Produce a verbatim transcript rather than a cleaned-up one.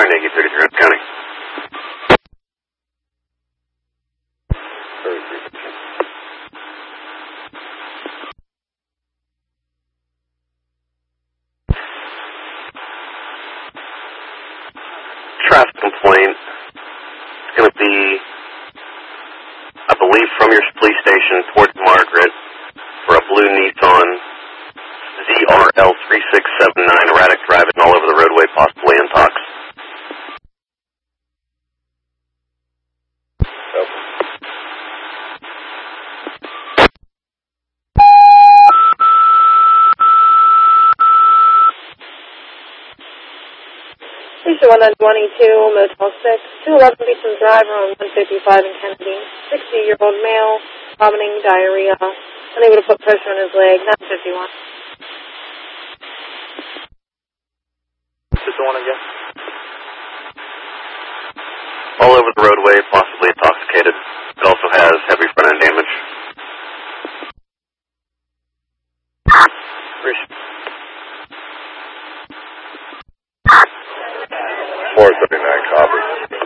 Carnegie, thirty-three County. Traffic complaint. It's going to be, I believe, from your police station towards Margaret for a blue Nissan Z R L three six seven nine, erratic driving all over the roadway, possibly intox. Station one twenty-two, Motel six, two eleven Beecham Drive, on one fifty-five in Kennedy. sixty-year-old male, vomiting, diarrhea, unable to put pressure on his leg, nine fifty-one. Is this the one again? All over the roadway, possibly intoxicated. It also has heavy front end damage. Four,